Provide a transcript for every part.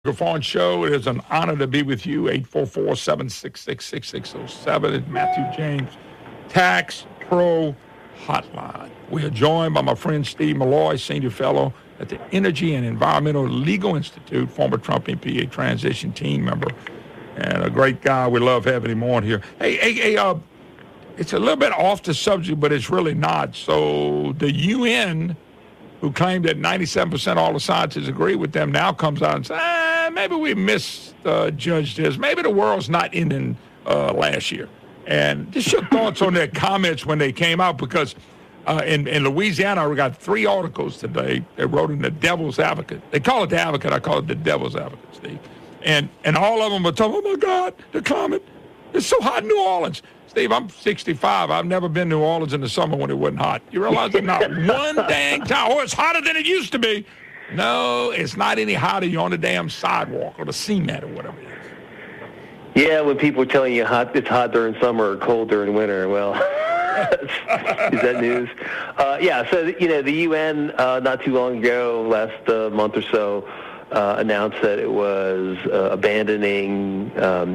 Microphone Show. It is an honor to be with you. 844-766-6607 is Matthew James Tax Pro Hotline. We are joined by my friend Steve Malloy, Senior Fellow at the Energy and Environmental Legal Institute, former Trump EPA transition team member, and a great guy. We love having him on here. Hey, it's a little bit off the subject, but it's really not. So the UN, who claimed that 97% of all the scientists agree with them, now comes out and says, maybe we misjudged this. Maybe the world's not ending last year. And just your thoughts on their comments when they came out, because in Louisiana, we got 3 articles today they wrote in the Devil's Advocate. They call it the Advocate. I call it the Devil's Advocate, Steve. And all of them are talking, oh, my God, the climate, it's so hot in New Orleans. Steve, I'm 65. I've never been to New Orleans in the summer when it wasn't hot. You realize that not one dang time. Oh, it's hotter than it used to be. No, it's not any hotter. You're on the damn sidewalk or the cement or whatever it is. Yeah, when people are telling you it's hot during summer or cold during winter, well, is that news? So, the UN not too long ago, last month or so, announced that it was abandoning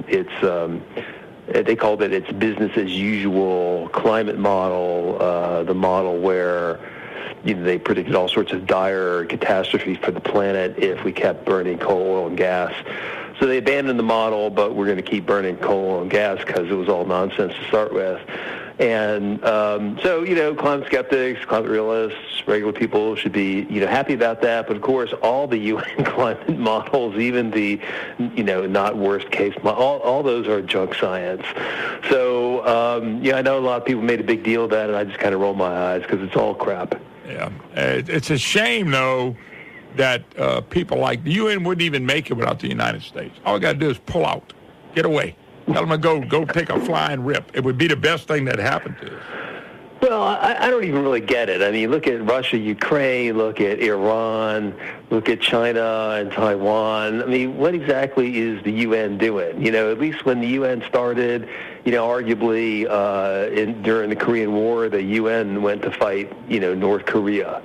they called it its business as usual climate model, the model where they predicted all sorts of dire catastrophes for the planet if we kept burning coal, oil, and gas. So they abandoned the model, but we're going to keep burning coal, oil, and gas because it was all nonsense to start with. And climate skeptics, climate realists, regular people should be, happy about that. But, of course, all the UN climate models, even the, not worst case, all those are junk science. So, I know a lot of people made a big deal about it. I just kind of roll my eyes because it's all crap. Yeah. It's a shame, though, that people like the UN wouldn't even make it without the United States. All we got to do is pull out, get away. Tell them to go take a flying rip. It would be the best thing that happened to us. Well, I don't even really get it. I mean, look at Russia, Ukraine, look at Iran, look at China and Taiwan. I mean, what exactly is the UN doing? At least when the UN started, arguably during the Korean War, the UN went to fight, North Korea.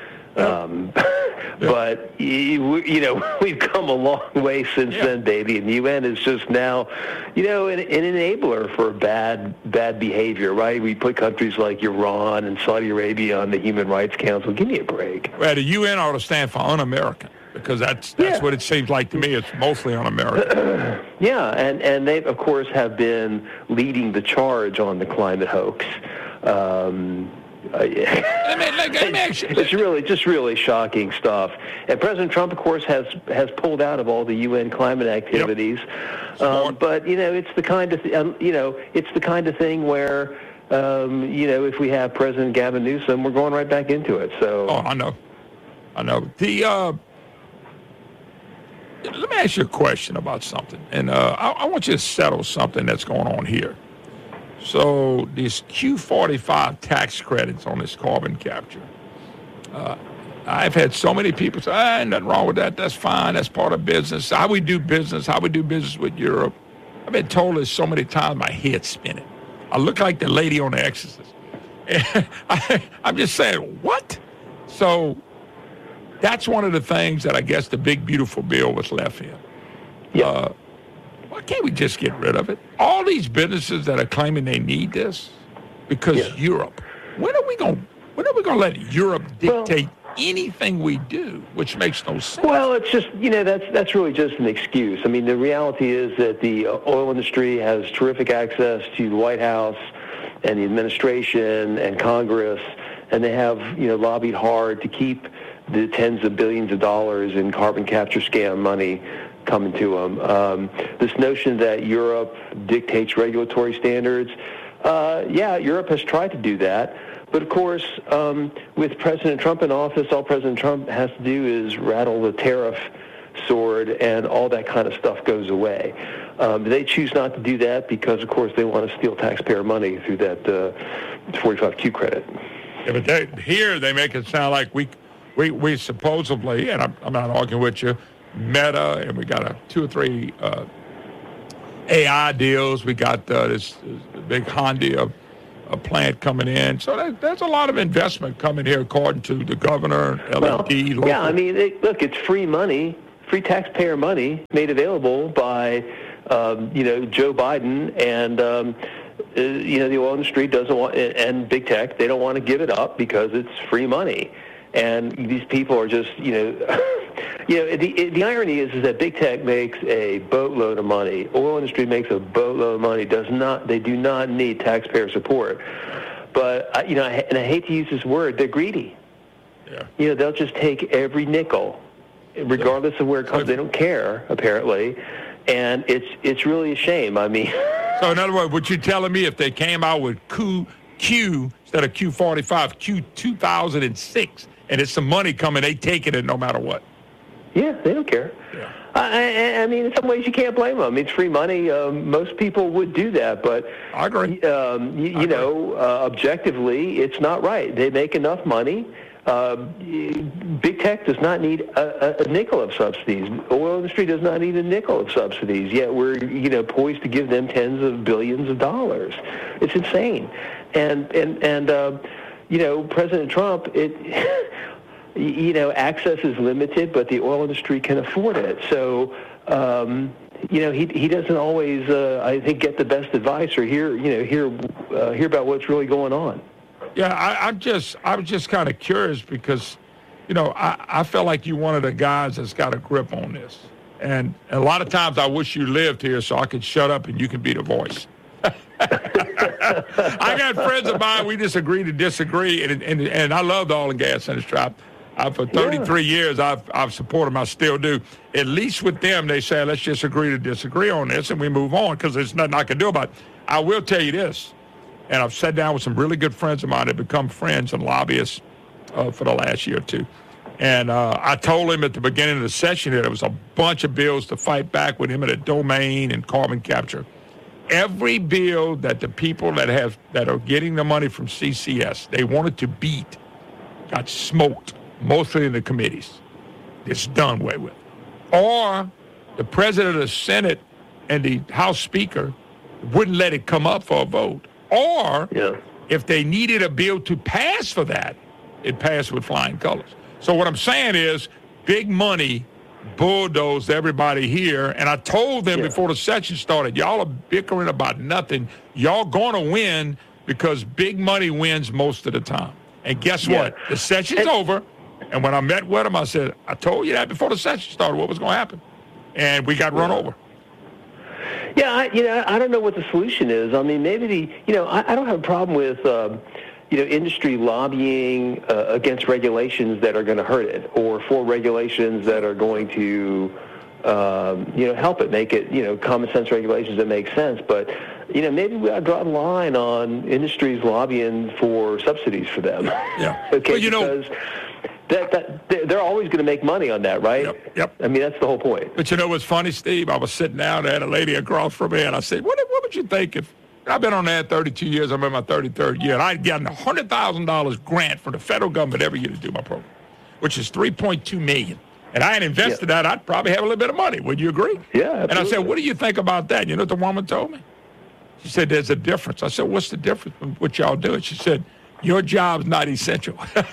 But, we've come a long way since then, baby. And the UN is just now, an enabler for bad behavior, right? We put countries like Iran and Saudi Arabia on the Human Rights Council. Give me a break. Well, the UN ought to stand for un-American, because that's what it seems like to me. It's mostly un-American. And they, of course, have been leading the charge on the climate hoax. It's really shocking stuff. And President Trump, of course, has pulled out of all the UN climate activities. But it's the kind of it's the kind of thing where if we have President Gavin Newsom, we're going right back into it. So I know. Let me ask you a question about something, and I want you to settle something that's going on here. So these Q45 tax credits on this carbon capture, I've had so many people say, nothing wrong with that. That's fine. That's part of business. How we do business with Europe. I've been told this so many times, my head's spinning. I look like the lady on The Exorcist. I'm just saying, what? So that's one of the things that I guess the big, beautiful bill was left in. Yeah. Why can't we just get rid of it? All these businesses that are claiming they need this because Europe. When are we going to let Europe dictate anything we do, which makes no sense? Well, it's just, that's really just an excuse. I mean, the reality is that the oil industry has terrific access to the White House and the administration and Congress, and they have, lobbied hard to keep the tens of billions of dollars in carbon capture scam money coming to them. This notion that Europe dictates regulatory standards, Europe has tried to do that. But, of course, with President Trump in office, all President Trump has to do is rattle the tariff sword, and all that kind of stuff goes away. They choose not to do that because, of course, they want to steal taxpayer money through that 45Q credit. Yeah, but here they make it sound like we supposedly, and I'm not arguing with you, Meta, and we got 2 or 3 AI deals. We got this big Honda plant coming in. So there's a lot of investment coming here, according to the governor, LAD. I mean, look, it's free money free taxpayer money made available by, Joe Biden and, the oil industry doesn't want, and big tech, they don't want to give it up because it's free money. And these people are just, the irony is that big tech makes a boatload of money. Oil industry makes a boatload of money. They do not need taxpayer support. But, I hate to use this word, they're greedy. Yeah. They'll just take every nickel, regardless of where it comes. They don't care, apparently. And it's really a shame. I mean... So, in other words, what you're telling me, if they came out with Q instead of Q45, Q2006, and it's some money coming, they taking it no matter what? Yeah, they don't care. Yeah. I mean, in some ways, you can't blame them. I mean, it's free money. Most people would do that, but I agree. Objectively, it's not right. They make enough money. Big tech does not need a nickel of subsidies. Oil industry does not need a nickel of subsidies. Yet we're poised to give them tens of billions of dollars. It's insane. And President Trump, access is limited, but the oil industry can afford it. So, he doesn't always, I think, get the best advice or hear about what's really going on. Yeah, I was just kind of curious because, I felt like you're one of the guys that's got a grip on this. And a lot of times I wish you lived here so I could shut up and you can be the voice. I got friends of mine, we just agree to disagree, and I love the oil and gas industry. For 33 years, I've supported them. I still do. At least with them, they say, let's just agree to disagree on this, and we move on because there's nothing I can do about it. I will tell you this, and I've sat down with some really good friends of mine that become friends and lobbyists for the last year or two. And I told him at the beginning of the session that there was a bunch of bills to fight back with him at a domain and carbon capture. Every bill that the people that are getting the money from CCS, they wanted to beat, got smoked, mostly in the committees. It's done away with. Or the president of the Senate and the House Speaker wouldn't let it come up for a vote. Or if they needed a bill to pass for that, it passed with flying colors. So what I'm saying is big money bulldozed everybody here. And I told them before the session started, y'all are bickering about nothing. Y'all going to win because big money wins most of the time. And guess what? The session's over. And when I met with them, I said, I told you that before the session started, what was going to happen. And we got run over. Yeah, I don't know what the solution is. I mean, maybe I don't have a problem with, industry lobbying against regulations that are going to hurt it, or for regulations that are going to, help it, make it, common sense regulations that make sense. But, maybe we ought to draw the line on industries lobbying for subsidies for them. Yeah. Okay, well, because they're always going to make money on that, right? Yep. I mean, that's the whole point. But what's funny, Steve? I was sitting down, I had a lady across from me, and I said, what would you think if, I've been on that 32 years, I'm in my 33rd year, and I'd gotten a $100,000 grant from the federal government every year to do my program, which is $3.2 million. And I had invested that, I'd probably have a little bit of money. Would you agree? Yeah, absolutely. And I said, what do you think about that? You know what the woman told me? She said, there's a difference. I said, what's the difference with what y'all do? She said, your job's not essential. And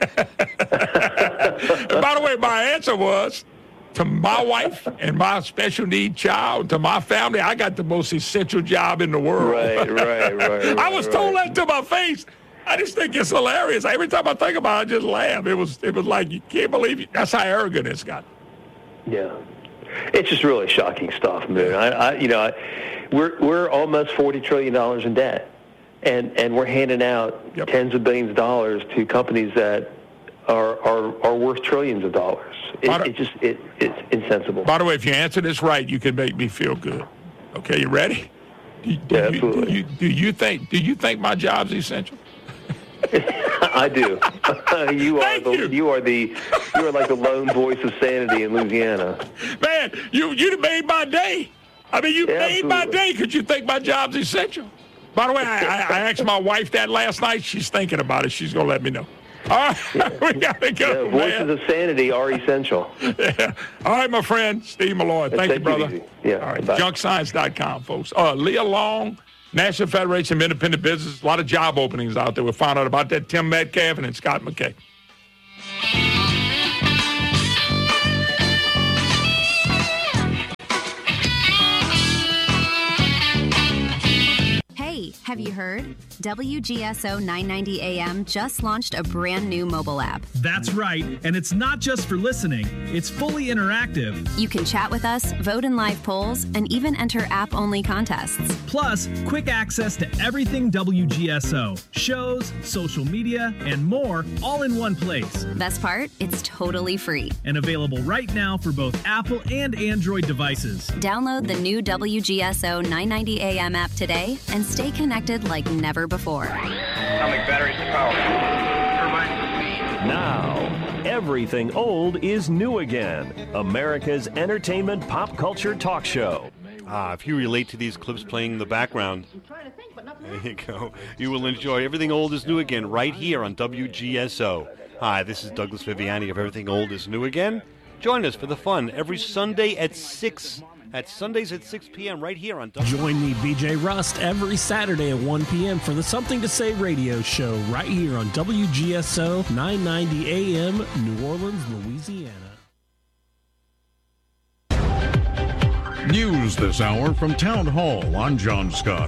by the way, my answer was, to my wife and my special need child, to my family, I got the most essential job in the world. Right. I was told that to my face. I just think it's hilarious. Every time I think about it, I just laugh. It was like, you can't believe it. That's how arrogant it's got. Yeah. It's just really shocking stuff, man. We're almost $40 trillion in debt. And we're handing out tens of billions of dollars to companies that are worth trillions of dollars. It's insensible. By the way, if you answer this right, you can make me feel good. Okay, you ready? Absolutely. Do you think my job's essential? I do. You are like the lone voice of sanity in Louisiana. Man, you made my day. I mean, you made my day because you think my job's essential. By the way, I asked my wife that last night. She's thinking about it. She's going to let me know. All right, we got to go, voices of sanity are essential. Yeah. All right, my friend, Steve Malloy. Thank you, brother. Yeah. All right, junkscience.com, folks. Leah Long, National Federation of Independent Business. A lot of job openings out there. We'll find out about that. Tim Metcalf and Scott McKay. Have you heard? WGSO 990 AM just launched a brand new mobile app. That's right, and it's not just for listening. It's fully interactive. You can chat with us, vote in live polls, and even enter app-only contests. Plus, quick access to everything WGSO. Shows, social media, and more, all in one place. Best part? It's totally free. And available right now for both Apple and Android devices. Download the new WGSO 990 AM app today and stay connected like never before. Atomic batteries to power. Now, everything old is new again. America's entertainment pop culture talk show. If you relate to these clips playing in the background, there you go. You will enjoy Everything Old is New Again right here on WGSO. Hi, this is Douglas Viviani of Everything Old is New Again. Join us for the fun every Sunday at 6. At Sundays at 6 p.m. right here on WGSO. Join me, BJ Rust, every Saturday at 1 p.m. for the Something to Say radio show right here on WGSO 990 AM, New Orleans, Louisiana. News this hour from Town Hall. I'm John Scott.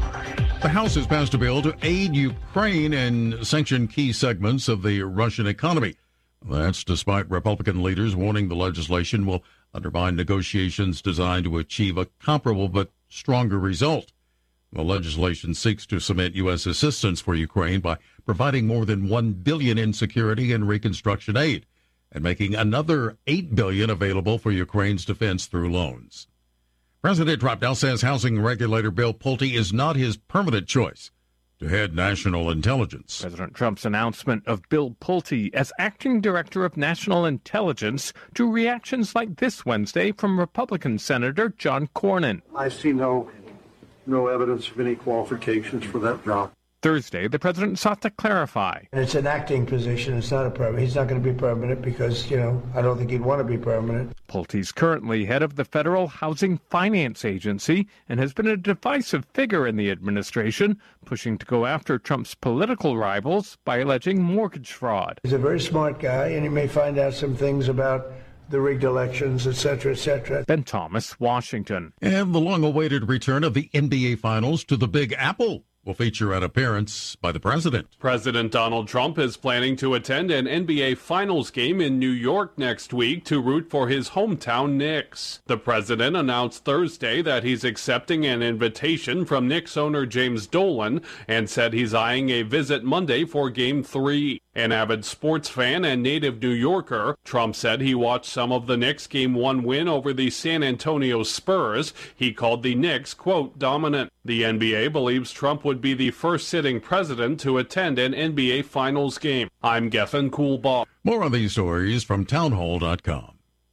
The House has passed a bill to aid Ukraine and sanction key segments of the Russian economy. That's despite Republican leaders warning the legislation will undermine negotiations designed to achieve a comparable but stronger result. The legislation seeks to cement U.S. assistance for Ukraine by providing more than $1 billion in security and reconstruction aid and making another $8 billion available for Ukraine's defense through loans. President Trump now says housing regulator Bill Pulte is not his permanent choice to head national intelligence. President Trump's announcement of Bill Pulte as acting director of national intelligence to reactions like this Wednesday from Republican Senator John Cornyn. I see no evidence of any qualifications for that job. Thursday, the president sought to clarify. It's an acting position. It's not a permanent. He's not going to be permanent because, I don't think he'd want to be permanent. Pulte's currently head of the Federal Housing Finance Agency and has been a divisive figure in the administration, pushing to go after Trump's political rivals by alleging mortgage fraud. He's a very smart guy, and he may find out some things about the rigged elections, et cetera, et cetera. Ben Thomas, Washington. And the long-awaited return of the NBA Finals to the Big Apple will feature an appearance by the president. President Donald Trump is planning to attend an NBA Finals game in New York next week to root for his hometown Knicks. The president announced Thursday that he's accepting an invitation from Knicks owner James Dolan and said he's eyeing a visit Monday for Game 3. An avid sports fan and native New Yorker, Trump said he watched some of the Knicks' Game 1 win over the San Antonio Spurs. He called the Knicks, quote, dominant. The NBA believes Trump would be the first sitting president to attend an NBA Finals game. I'm Geffen Coolbaugh. More on these stories from townhall.com.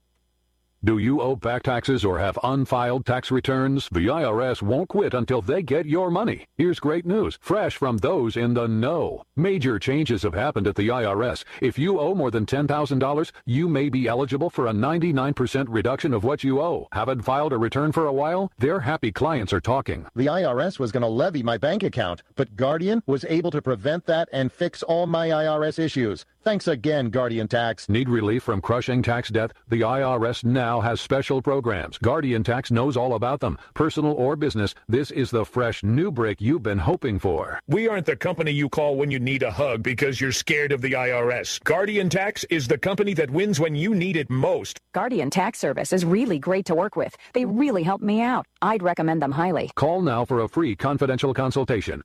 Do you owe back taxes or have unfiled tax returns? The IRS won't quit until they get your money. Here's great news, fresh from those in the know. Major changes have happened at the IRS. If you owe more than $10,000, you may be eligible for a 99% reduction of what you owe. Haven't filed a return for a while? Their happy clients are talking. The IRS was going to levy my bank account, but Guardian was able to prevent that and fix all my IRS issues. Thanks again, Guardian Tax. Need relief from crushing tax debt? The IRS now has special programs. Guardian Tax knows all about them. Personal or business, this is the fresh new break you've been hoping for. We aren't the company you call when you need a hug because you're scared of the IRS. Guardian Tax is the company that wins when you need it most. Guardian Tax Service is really great to work with. They really helped me out. I'd recommend them highly. Call now for a free confidential consultation.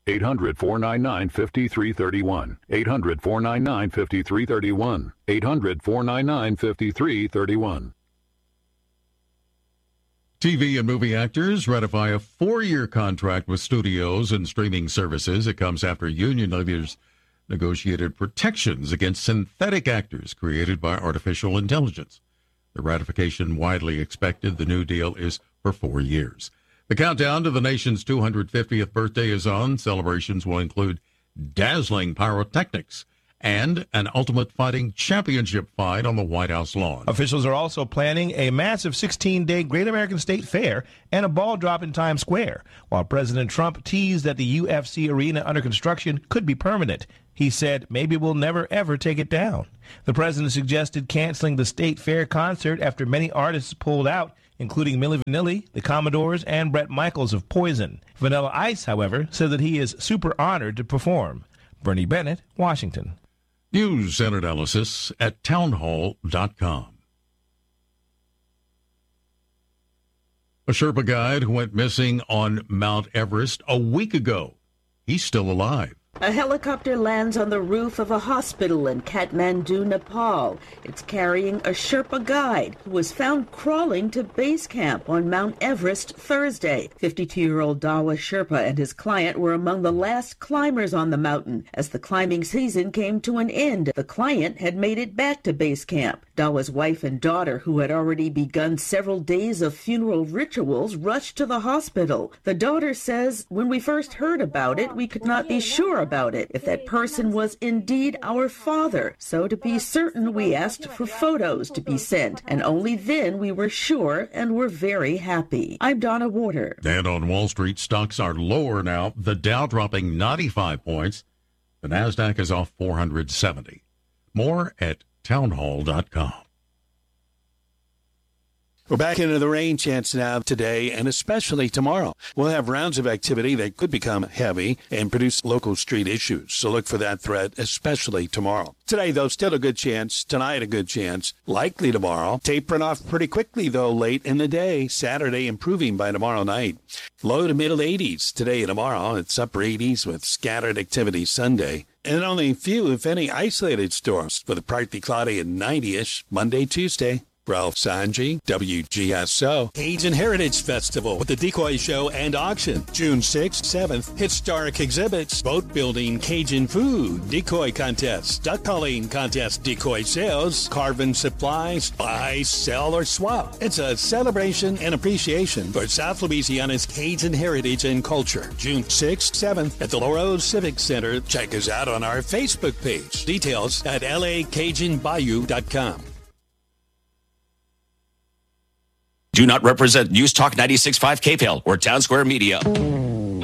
800-499-5331. 800-499-5331. 800-499-5331. TV and movie actors ratify a 4-year contract with studios and streaming services. It comes after union leaders negotiated protections against synthetic actors created by artificial intelligence. The ratification widely expected. The new deal is for 4 years. The countdown to the nation's 250th birthday is on. Celebrations will include dazzling pyrotechnics and an Ultimate Fighting Championship fight on the White House lawn. Officials are also planning a massive 16-day Great American State Fair and a ball drop in Times Square, while President Trump teased that the UFC arena under construction could be permanent. He said maybe we'll never, ever take it down. The president suggested canceling the State Fair concert after many artists pulled out, including Milli Vanilli, the Commodores, and Bret Michaels of Poison. Vanilla Ice, however, said that he is super honored to perform. Bernie Bennett, Washington. News and analysis at townhall.com. A Sherpa guide who went missing on Mount Everest a week ago. He's still alive. A helicopter lands on the roof of a hospital in Kathmandu, Nepal. It's carrying a Sherpa guide who was found crawling to base camp on Mount Everest Thursday. 52-year-old Dawa Sherpa and his client were among the last climbers on the mountain. As the climbing season came to an end, the client had made it back to base camp. Dawa's wife and daughter, who had already begun several days of funeral rituals, rushed to the hospital. The daughter says, "When we first heard about it, we could not be sure about it, if that person was indeed our father. So to be certain, we asked for photos to be sent, and only then we were sure and were very happy." I'm Donna Warder. And on Wall Street, stocks are lower now. The Dow dropping 95 points. The NASDAQ is off 470. More at townhall.com. We're back into the rain chance now today and especially tomorrow. We'll have rounds of activity that could become heavy and produce local street issues. So look for that threat, especially tomorrow. Today, though, still a good chance. Tonight, a good chance. Likely tomorrow. Tapering off pretty quickly, though, late in the day. Saturday, improving by tomorrow night. Low to middle 80s today and tomorrow. It's upper 80s with scattered activity Sunday. And only a few, if any, isolated storms with a partly cloudy and 90-ish Monday, Tuesday. Ralph Sanji, WGSO. Cajun Heritage Festival with the Decoy Show and Auction. June 6th, 7th, historic exhibits, boat building, Cajun food, decoy contest, duck calling contest, decoy sales, carving supplies, buy, sell, or swap. It's a celebration and appreciation for South Louisiana's Cajun heritage and culture. June 6th, 7th at the Laurel Civic Center. Check us out on our Facebook page. Details at lacajunbayou.com. Do not represent News Talk 96.5 KPEL or Town Square Media.